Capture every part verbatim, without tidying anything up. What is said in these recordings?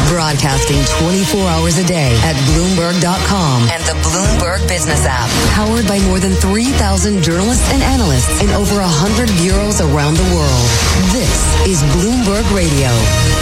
Broadcasting twenty-four hours a day at Bloomberg dot com and the Bloomberg Business app. Powered by more than three thousand journalists and analysts in over one hundred bureaus around the world. This is Bloomberg Radio.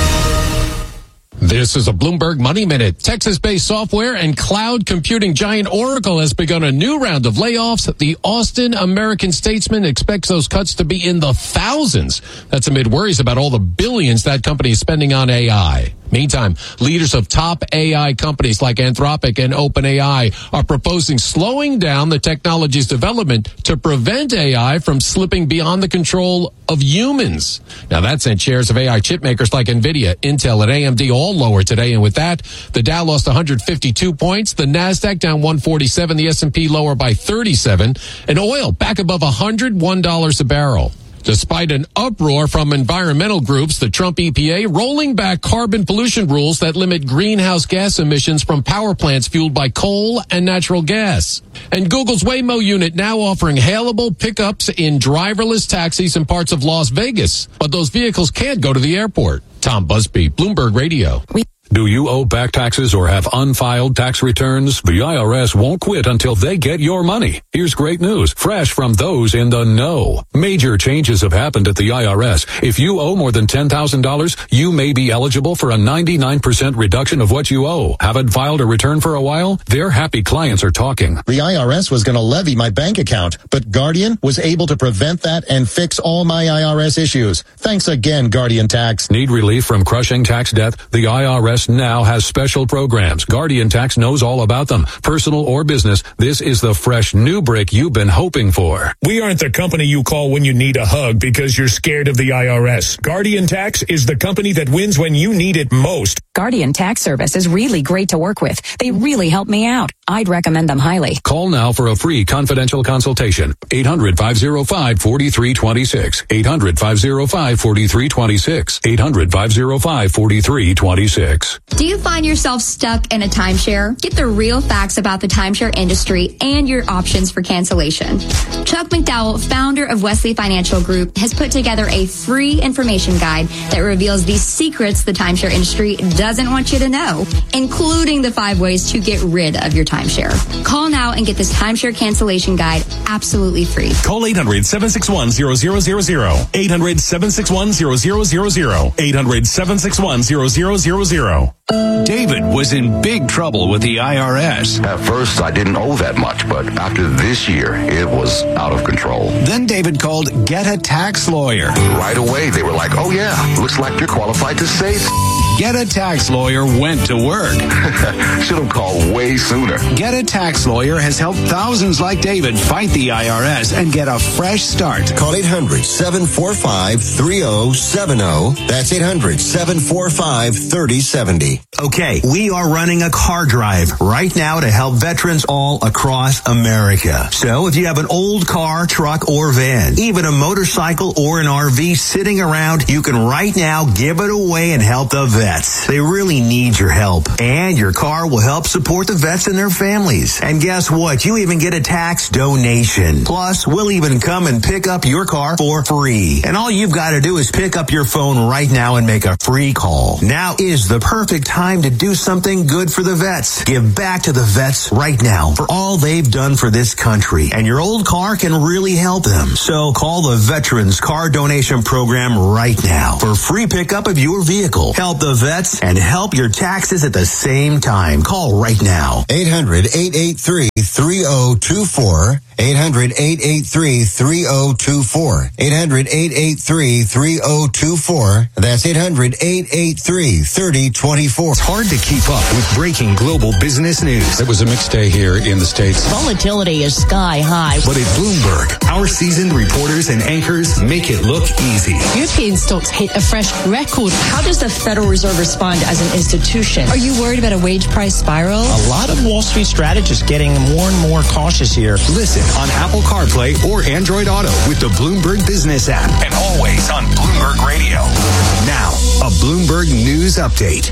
This is a Bloomberg Money Minute. Texas-based software and cloud computing giant Oracle has begun a new round of layoffs. The Austin American-Statesman expects those cuts to be in the thousands. That's amid worries about all the billions that company is spending on A I. Meantime, leaders of top A I companies like Anthropic and OpenAI are proposing slowing down the technology's development to prevent A I from slipping beyond the control of humans. Now, that sent shares of A I chip makers like NVIDIA, Intel, and A M D all lower today. And with that, the Dow lost one hundred fifty-two points, the NASDAQ down one forty-seven, the S and P lower by thirty-seven, and oil back above one hundred one dollars a barrel. Despite an uproar from environmental groups, the Trump E P A rolling back carbon pollution rules that limit greenhouse gas emissions from power plants fueled by coal and natural gas. And Google's Waymo unit now offering hailable pickups in driverless taxis in parts of Las Vegas. But those vehicles can't go to the airport. Tom Busby, Bloomberg Radio. We- Do you owe back taxes or have unfiled tax returns? The I R S won't quit until they get your money. Here's great news, fresh from those in the know. Major changes have happened at the I R S. If you owe more than ten thousand dollars, you may be eligible for a ninety-nine percent reduction of what you owe. Haven't filed a return for a while? Their happy clients are talking. The I R S was going to levy my bank account, but Guardian was able to prevent that and fix all my I R S issues. Thanks again, Guardian Tax. Need relief from crushing tax debt? The I R S now has special programs. Guardian Tax knows all about them. Personal or business, this is the fresh new brick you've been hoping for. We aren't the company you call when you need a hug because you're scared of the I R S. Guardian Tax is the company that wins when you need it most. Guardian Tax Service is really great to work with. They really help me out. I'd recommend them highly. Call now for a free confidential consultation. eight hundred, five oh five, four three two six. eight hundred, five oh five, four three two six. eight hundred, five oh five, four three two six. Do you find yourself stuck in a timeshare? Get the real facts about the timeshare industry and your options for cancellation. Chuck McDowell, founder of Wesley Financial Group, has put together a free information guide that reveals the secrets the timeshare industry doesn't want you to know, including the five ways to get rid of your timeshare. Call now and get this timeshare cancellation guide absolutely free. Call eight hundred, seven six one, zero zero zero zero. eight hundred, seven six one, zero zero zero zero. eight hundred, seven six one, zero zero zero zero. David was in big trouble with the I R S. At first, I didn't owe that much, but after this year, it was out of control. Then David called Get a Tax Lawyer. Right away, they were like, oh yeah, looks like you're qualified to save. Get a Tax Lawyer went to work. Should have called way sooner. Get a Tax Lawyer has helped thousands like David fight the I R S and get a fresh start. Call eight hundred, seven four five, three oh seven oh. That's eight hundred, seven four five, three oh seven oh. Okay, we are running a car drive right now to help veterans all across America. So if you have an old car, truck, or van, even a motorcycle or an R V sitting around, you can right now give it away and help the vets. They really need your help. And your car will help support the vets and their families. And guess what? You even get a tax donation. Plus, we'll even come and pick up your car for free. And all you've got to do is pick up your phone right now and make a free call. Now is the perfect time to do something good for the vets. Give back to the vets right now for all they've done for this country. And your old car can really help them. So call the Veterans Car Donation Program right now for free pickup of your vehicle. Help the vets and help your taxes at the same time. Call right now. eight hundred, eight eight three, three oh two four. eight hundred, eight eight three, three oh two four. eight hundred, eight eight three, three oh two four. That's eight hundred, eight eight three, three oh two four. It's hard to keep up with breaking global business news. It was a mixed day here in the States. Volatility is sky high. But at Bloomberg, our seasoned reporters and anchors make it look easy. European stocks hit a fresh record. How does the Federal Reserve respond as an institution? Are you worried about a wage price spiral? A lot of Wall Street strategists getting more and more cautious here. Listen on Apple CarPlay or Android Auto with the Bloomberg Business app. And always on Bloomberg Radio. Now, a Bloomberg News Update.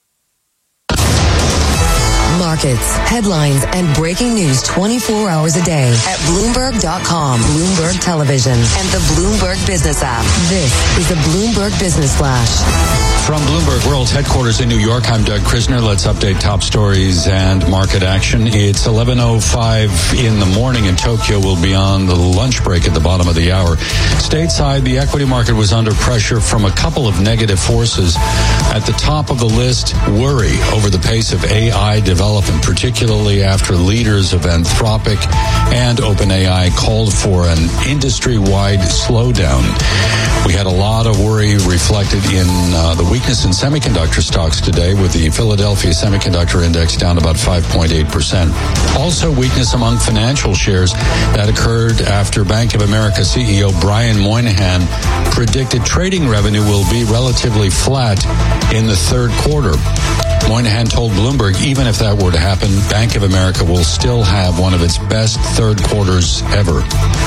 Markets, headlines, and breaking news twenty-four hours a day at Bloomberg dot com, Bloomberg Television, and the Bloomberg Business app. This is the Bloomberg Business Flash. From Bloomberg World's headquarters in New York, I'm Doug Krisner. Let's update top stories and market action. It's eleven oh five in the morning, and Tokyo will be on the lunch break at the bottom of the hour. Stateside, the equity market was under pressure from a couple of negative forces. At the top of the list, worry over the pace of A I development, particularly after leaders of Anthropic and OpenAI called for an industry-wide slowdown. We had a lot of worry reflected in uh, the weakness in semiconductor stocks today, with the Philadelphia Semiconductor Index down about five point eight percent. Also, weakness among financial shares that occurred after Bank of America C E O Brian Moynihan predicted trading revenue will be relatively flat in the third quarter. Moynihan told Bloomberg even if that were to happen, Bank of America will still have one of its best third quarters ever.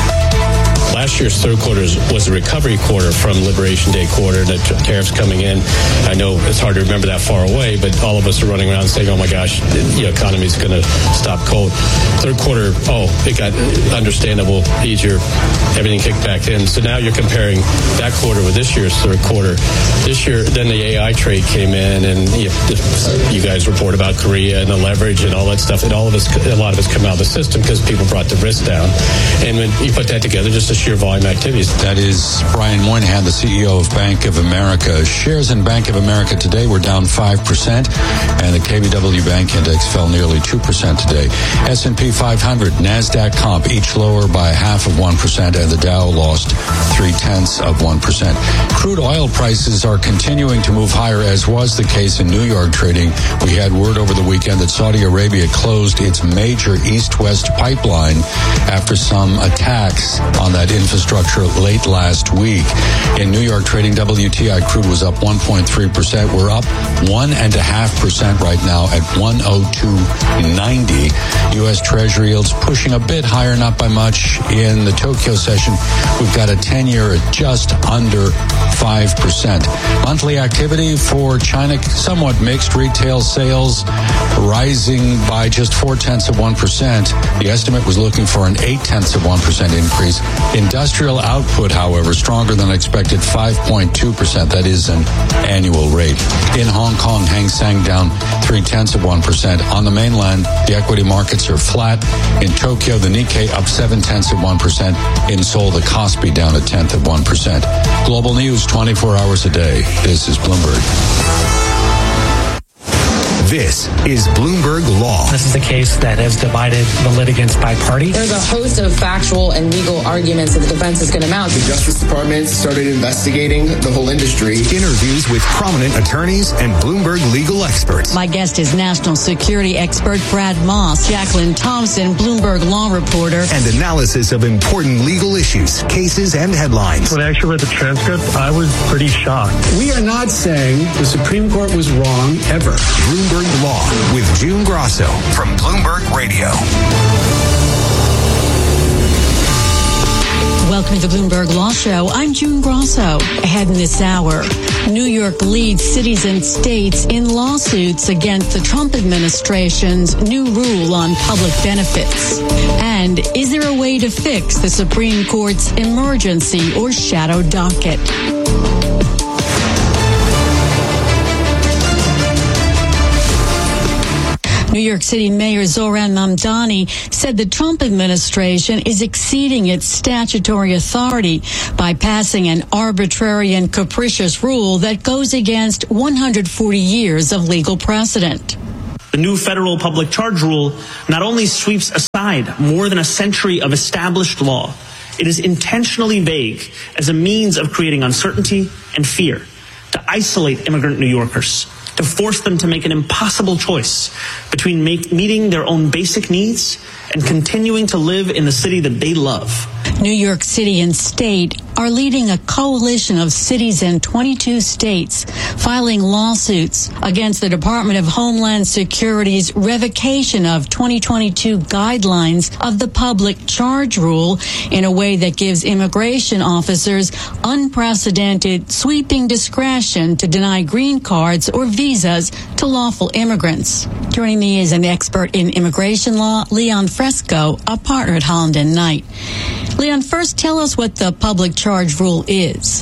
Last year's third quarter was a recovery quarter from Liberation Day quarter, the tariffs coming in. I know it's hard to remember that far away, but all of us are running around saying, oh my gosh, the economy's going to stop cold. Third quarter, oh, it got understandable, easier, everything kicked back in. So now you're comparing that quarter with this year's third quarter. This year, then the A I trade came in, and you, you guys report about Korea and the leverage and all that stuff, and all of us, a lot of us come out of the system because people brought the risk down. And when you put that together, just a sheer volume activities. That is Brian Moynihan, the C E O of Bank of America. Shares in Bank of America today were down five percent, and the K B W Bank Index fell nearly two percent today. S and P five hundred, NASDAQ comp, each lower by half of one percent, and the Dow lost three-tenths of one percent. Crude oil prices are continuing to move higher, as was the case in New York trading. We had word over the weekend that Saudi Arabia closed its major east-west pipeline after some attacks on that infrastructure late last week. In New York trading, W T I crude was up one point three percent. We're up one and a half percent right now at one oh two ninety. U S Treasury yields pushing a bit higher, not by much. In the Tokyo session, we've got a ten-year at just under five percent. Monthly activity for China, somewhat mixed. Retail sales rising by just four-tenths of one percent. The estimate was looking for an eight-tenths of one percent increase. Industrial output, however, stronger than expected, five point two percent. That is an annual rate. In Hong Kong, Hang Seng down three-tenths of one percent. On the mainland, the equity markets are flat. In Tokyo, the Nikkei up seven-tenths of one percent. In Seoul, the Kospi down a tenth of one percent. Global news twenty-four hours a day. This is Bloomberg. This is Bloomberg Law. This is a case that has divided the litigants by party. There's a host of factual and legal arguments that the defense is going to mount. The Justice Department started investigating the whole industry. Interviews with prominent attorneys and Bloomberg legal experts. My guest is national security expert Brad Moss, Jacqueline Thompson, Bloomberg law reporter. And analysis of important legal issues, cases, and headlines. When I actually read the transcript, I was pretty shocked. We are not saying the Supreme Court was wrong ever. Bloomberg Law with June Grosso from Bloomberg Radio. Welcome to the Bloomberg Law Show. I'm June Grosso. Ahead in this hour, New York leads cities and states in lawsuits against the Trump administration's new rule on public benefits. And is there a way to fix the Supreme Court's emergency or shadow docket? New York City Mayor Zohran Mamdani said the Trump administration is exceeding its statutory authority by passing an arbitrary and capricious rule that goes against one hundred forty years of legal precedent. The new federal public charge rule not only sweeps aside more than a century of established law, it is intentionally vague as a means of creating uncertainty and fear, to isolate immigrant New Yorkers, to force them to make an impossible choice between make, meeting their own basic needs and continuing to live in the city that they love. New York City and state are leading a coalition of cities in twenty-two states filing lawsuits against the Department of Homeland Security's revocation of twenty twenty-two guidelines of the public charge rule in a way that gives immigration officers unprecedented sweeping discretion to deny green cards or visas to lawful immigrants. Joining me is an expert in immigration law, Leon Fresco, a partner at Holland and Knight. Leon, first tell us what the public charge rule is.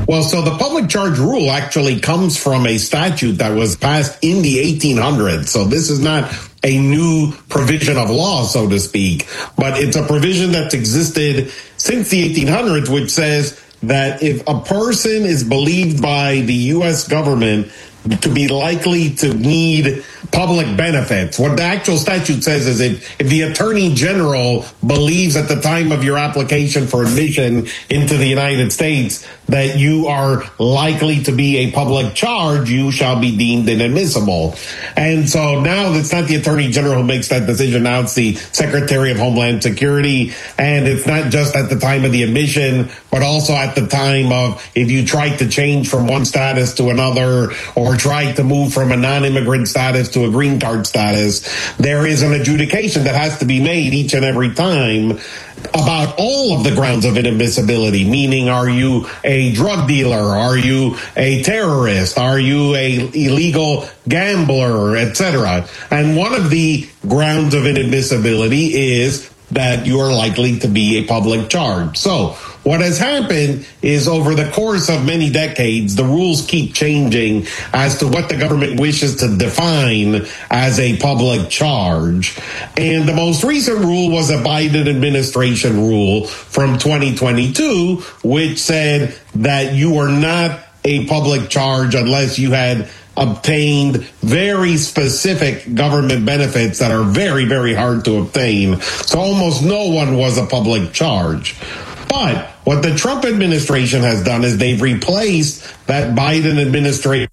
Well, so the public charge rule actually comes from a statute that was passed in the eighteen hundreds. So this is not a new provision of law, so to speak, but it's a provision that's existed since the eighteen hundreds, which says that if a person is believed by the U S government to be likely to need public benefits. What the actual statute says is if, if the Attorney General believes at the time of your application for admission into the United States that you are likely to be a public charge, you shall be deemed inadmissible. And so now it's not the Attorney General who makes that decision. Now it's the Secretary of Homeland Security. And it's not just at the time of the admission, but also at the time of if you try to change from one status to another or try to move from a non-immigrant status to a green card status, there is an adjudication that has to be made each and every time about all of the grounds of inadmissibility, meaning are you a drug dealer? Are you a terrorist? Are you a illegal gambler, et cetera? And one of the grounds of inadmissibility is that you are likely to be a public charge. So what has happened is over the course of many decades, the rules keep changing as to what the government wishes to define as a public charge. And the most recent rule was a Biden administration rule from twenty twenty-two, which said that you are not a public charge unless you had obtained very specific government benefits that are very, very hard to obtain. So almost no one was a public charge. But what the Trump administration has done is they've replaced that Biden administration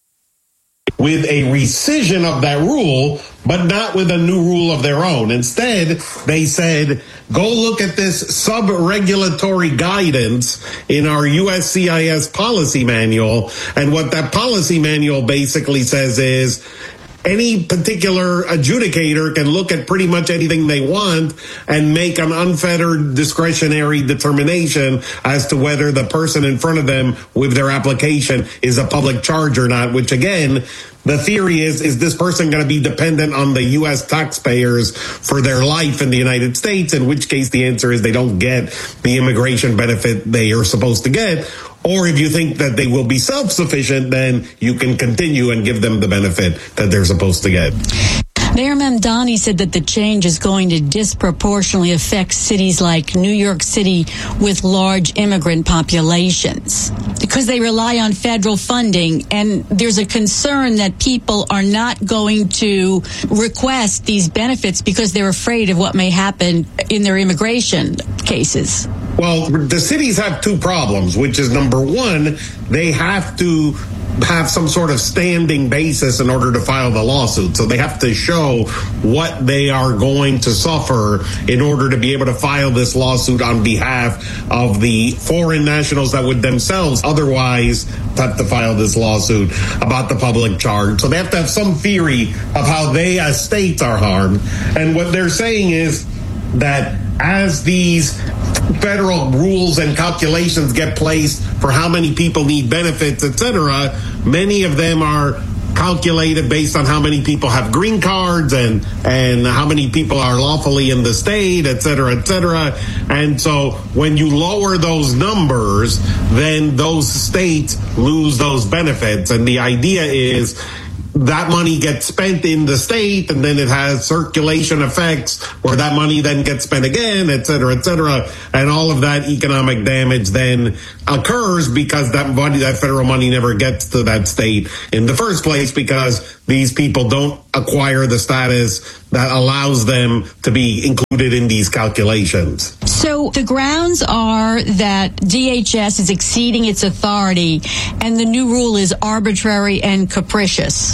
with a rescission of that rule, but not with a new rule of their own. Instead, they said, go look at this sub-regulatory guidance in our U S C I S policy manual. And what that policy manual basically says is, any particular adjudicator can look at pretty much anything they want and make an unfettered discretionary determination as to whether the person in front of them with their application is a public charge or not, which again, the theory is, is this person going to be dependent on the U S taxpayers for their life in the United States, in which case the answer is they don't get the immigration benefit they are supposed to get. Or if you think that they will be self-sufficient, then you can continue and give them the benefit that they're supposed to get. Mayor Mamdani said that the change is going to disproportionately affect cities like New York City with large immigrant populations because they rely on federal funding. And there's a concern that people are not going to request these benefits because they're afraid of what may happen in their immigration cases. Well, the cities have two problems, which is number one, they have to have some sort of standing basis in order to file the lawsuit. So they have to show what they are going to suffer in order to be able to file this lawsuit on behalf of the foreign nationals that would themselves otherwise have to file this lawsuit about the public charge. So they have to have some theory of how they as states are harmed. And what they're saying is that as these federal rules and calculations get placed for how many people need benefits, et cetera, many of them are calculated based on how many people have green cards and and how many people are lawfully in the state, et cetera, et cetera. And so when you lower those numbers, then those states lose those benefits. And the idea is that money gets spent in the state, and then it has circulation effects where that money then gets spent again, et cetera, et cetera. And all of that economic damage then occurs because that money, that federal money never gets to that state in the first place because these people don't acquire the status that allows them to be included in these calculations. So the grounds are that D H S is exceeding its authority and the new rule is arbitrary and capricious.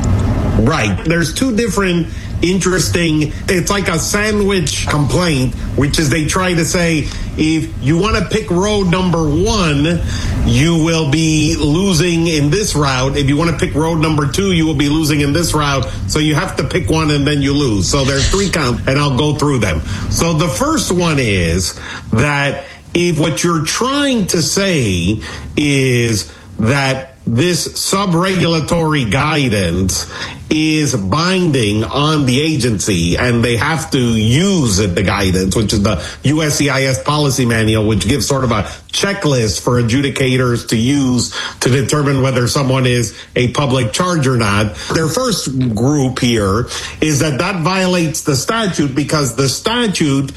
Right. There's two different interesting, it's like a sandwich complaint, which is they try to say, if you want to pick road number one, you will be losing in this route. If you want to pick road number two, you will be losing in this route. So you have to pick one and then you lose. So there's three counts, and I'll go through them. So the first one is that if what you're trying to say is that this sub-regulatory guidance is binding on the agency, and they have to use it, the guidance, which is the U S C I S policy manual, which gives sort of a checklist for adjudicators to use to determine whether someone is a public charge or not. Their first group here is that that violates the statute because the statute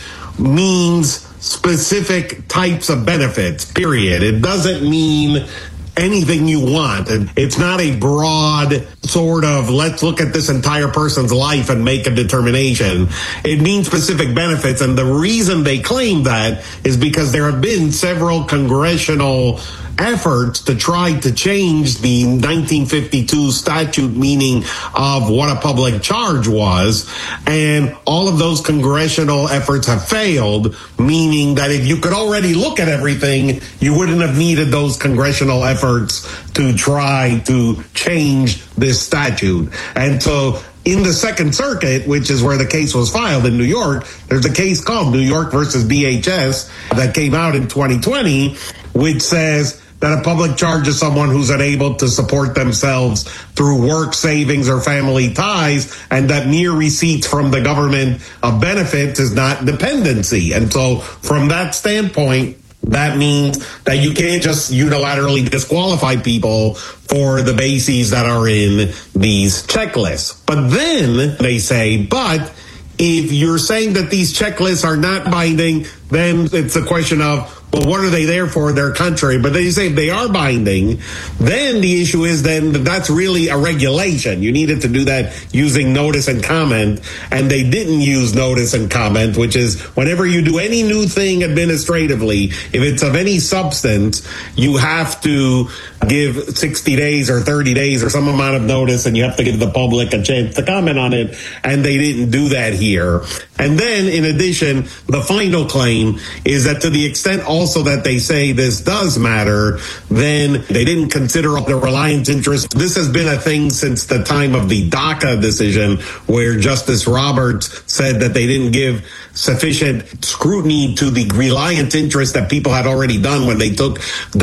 means specific types of benefits, period. It doesn't mean anything you want. And it's not a broad sort of, let's look at this entire person's life and make a determination. It means specific benefits. And the reason they claim that is because there have been several congressional efforts to try to change the nineteen fifty-two statute meaning of what a public charge was. And all of those congressional efforts have failed, meaning that if you could already look at everything, you wouldn't have needed those congressional efforts to try to change this statute. And so in the Second Circuit, which is where the case was filed in New York, there's a case called New York versus D H S that came out in twenty twenty, which says that a public charge is someone who's unable to support themselves through work, savings, or family ties, and that mere receipts from the government of benefits is not dependency. And so from that standpoint, that means that you can't just unilaterally disqualify people for the bases that are in these checklists. But then they say, but if you're saying that these checklists are not binding, then it's a question of, well, what are they there for? Their country. But they say if they are binding, then the issue is then that's really a regulation. You needed to do that using notice and comment, and they didn't use notice and comment, which is whenever you do any new thing administratively, if it's of any substance, you have to give sixty days or thirty days or some amount of notice, and you have to give the public a chance to comment on it, and they didn't do that here. And then, in addition, the final claim is that to the extent also that they say this does matter, then they didn't consider the reliance interest. This has been a thing since the time of the DACA decision, where Justice Roberts said that they didn't give sufficient scrutiny to the reliance interest that people had already done when they took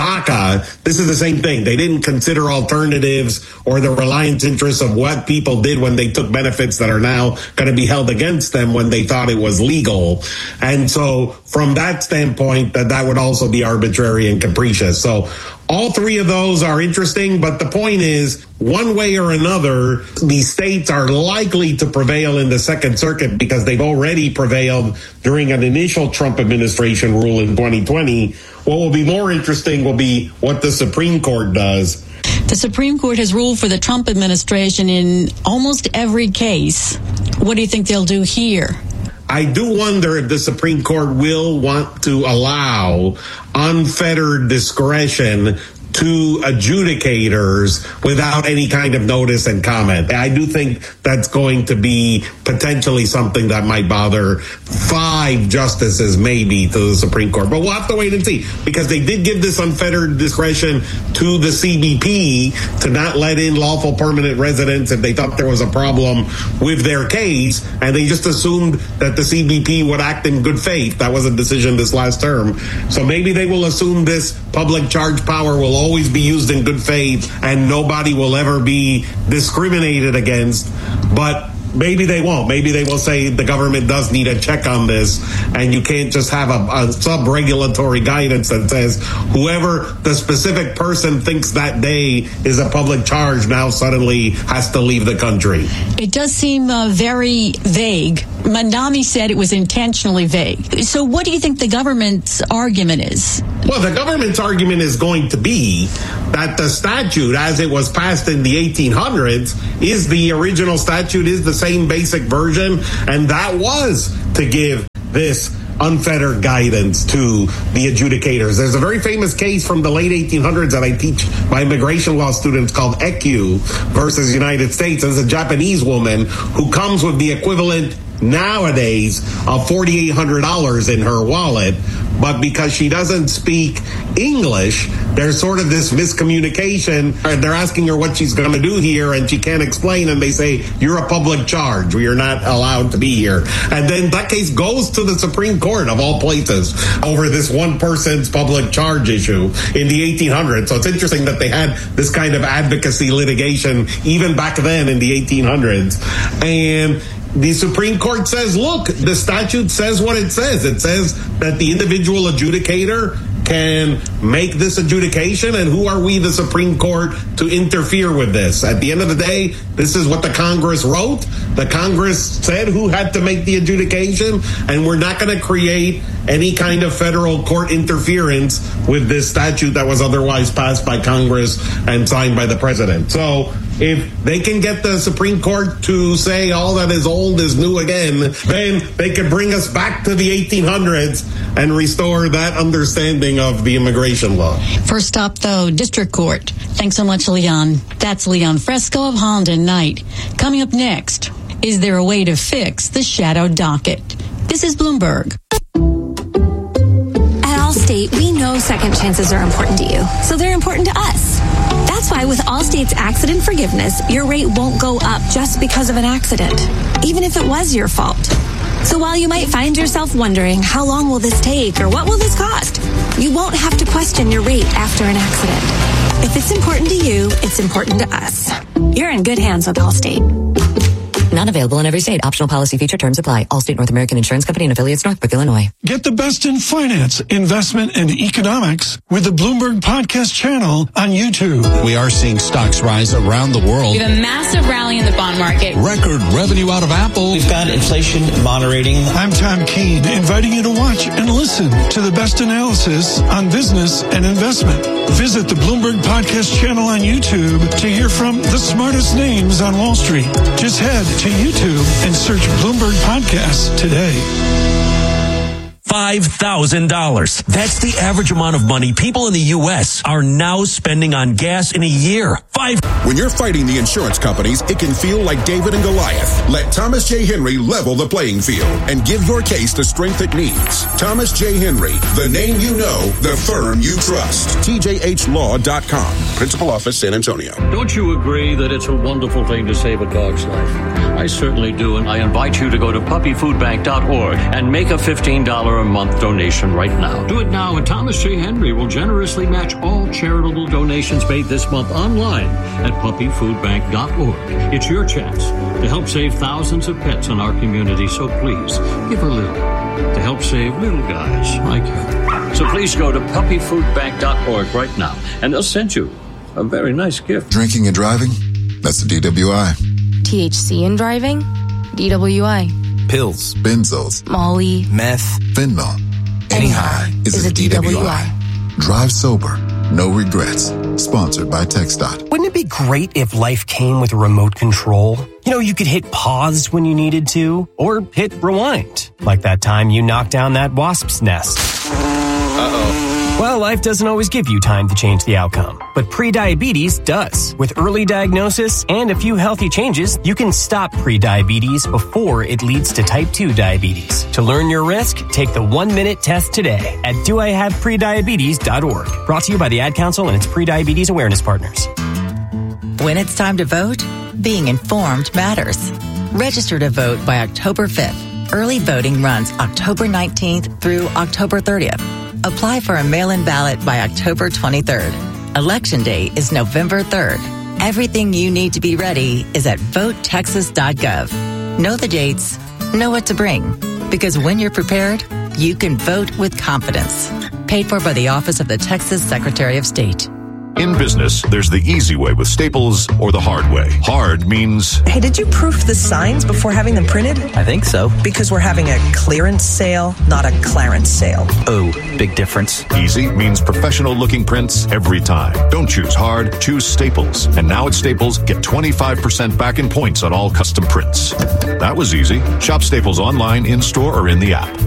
DACA. This is the same thing. They didn't consider alternatives or the reliance interest of what people did when they took benefits that are now going to be held against them when they thought it was legal. And so from that standpoint, that that would also be arbitrary and capricious. So all three of those are interesting, but the point is, one way or another, the states are likely to prevail in the Second Circuit because they've already prevailed during an initial Trump administration rule in twenty twenty. What will be more interesting will be what the Supreme Court does. The Supreme Court has ruled for the Trump administration in almost every case. What do you think they'll do here? I do wonder if the Supreme Court will want to allow unfettered discretion to adjudicators without any kind of notice and comment. I do think that's going to be potentially something that might bother five justices maybe to the Supreme Court. But we'll have to wait and see, because they did give this unfettered discretion to the C B P to not let in lawful permanent residents if they thought there was a problem with their case, and they just assumed that the C B P would act in good faith. That was a decision this last term. So maybe they will assume this public charge power will always be used in good faith and nobody will ever be discriminated against. But maybe they won't. Maybe they will say the government does need a check on this, and you can't just have a, a sub-regulatory guidance that says whoever the specific person thinks that day is a public charge now suddenly has to leave the country. It does seem uh, very vague. Mamdani said it was intentionally vague. So what do you think the government's argument is? Well, the government's argument is going to be that the statute, as it was passed in the eighteen hundreds, is the original statute, is the same basic version, and that was to give this unfettered guidance to the adjudicators. There's a very famous case from the late eighteen hundreds that I teach my immigration law students called E Q versus United States. There's a Japanese woman who comes with the equivalent nowadays of four thousand eight hundred dollars in her wallet. But because she doesn't speak English, there's sort of this miscommunication. They're asking her what she's going to do here, and she can't explain, and they say, you're a public charge. We are not allowed to be here. And then that case goes to the Supreme Court, of all places, over this one person's public charge issue in the eighteen hundreds. So it's interesting that they had this kind of advocacy litigation even back then in the eighteen hundreds. And the Supreme Court says, look, the statute says what it says. It says that the individual adjudicator can make this adjudication, and who are we, the Supreme Court, to interfere with this? At the end of the day, this is what the Congress wrote. The Congress said who had to make the adjudication, and we're not going to create any kind of federal court interference with this statute that was otherwise passed by Congress and signed by the president. So if they can get the Supreme Court to say all that is old is new again, then they can bring us back to the eighteen hundreds and restore that understanding of the immigration law. First stop, though, District Court. Thanks so much, Leon. That's Leon Fresco of Holland and Knight. Coming up next, is there a way to fix the shadow docket? This is Bloomberg. At Allstate, we know second chances are important to you, so they're important to us. That's why with Allstate's accident forgiveness, your rate won't go up just because of an accident, even if it was your fault. So while you might find yourself wondering, how long will this take or what will this cost? You won't have to question your rate after an accident. If it's important to you, it's important to us. You're in good hands with Allstate. Not available in every state. Optional policy feature terms apply. Allstate North American Insurance Company and affiliates, Northbrook, Illinois. Get the best in finance, investment, and economics with the Bloomberg Podcast channel on YouTube. We are seeing stocks rise around the world. We have a massive rally in the bond market. Record revenue out of Apple. We've got inflation moderating. I'm Tom Keene, inviting you to watch and listen to the best analysis on business and investment. Visit the Bloomberg Podcast channel on YouTube to hear from the smartest names on Wall Street. Just head to YouTube and search Bloomberg Podcasts today. five thousand dollars. That's the average amount of money people in the U S are now spending on gas in a year. Five. When you're fighting the insurance companies, it can feel like David and Goliath. Let Thomas J. Henry level the playing field and give your case the strength it needs. Thomas J. Henry, the name you know, the firm you trust. T J H law dot com. Principal Office, San Antonio. Don't you agree that it's a wonderful thing to save a dog's life? I certainly do, and I invite you to go to puppy food bank dot org and make a fifteen dollars a month donation right now. Do it now, and Thomas J. Henry will generously match all charitable donations made this month online at puppy food bank dot org. It's your chance to help save thousands of pets in our community, so please give a little to help save little guys like you. So please go to puppy food bank dot org right now, and they'll send you a very nice gift. Drinking and driving? That's a D W I. T H C in driving? D W I. Pills, benzos, Molly, meth, fentanyl. Any high is, is a, a D W I. D W I. Drive sober, no regrets. Sponsored by TxDOT. Wouldn't it be great if life came with a remote control? You know, you could hit pause when you needed to, or hit rewind, like that time you knocked down that wasp's nest. Uh-oh. Well, life doesn't always give you time to change the outcome, but prediabetes does. With early diagnosis and a few healthy changes, you can stop prediabetes before it leads to type two diabetes. To learn your risk, take the one-minute test today at do I have prediabetes dot org. Brought to you by the Ad Council and its prediabetes awareness partners. When it's time to vote, being informed matters. Register to vote by October fifth. Early voting runs October nineteenth through October thirtieth. Apply for a mail-in ballot by October twenty-third. Election Day is November third. Everything you need to be ready is at vote texas dot gov. Know the dates, know what to bring, because when you're prepared, you can vote with confidence. Paid for by the Office of the Texas Secretary of State. In business, there's the easy way with Staples or the hard way. Hard means... Hey, did you proof the signs before having them printed? I think so. Because we're having a clearance sale, not a clarence sale. Oh, big difference. Easy means professional-looking prints every time. Don't choose hard, choose Staples. And now at Staples, get twenty-five percent back in points on all custom prints. That was easy. Shop Staples online, in-store, or in the app.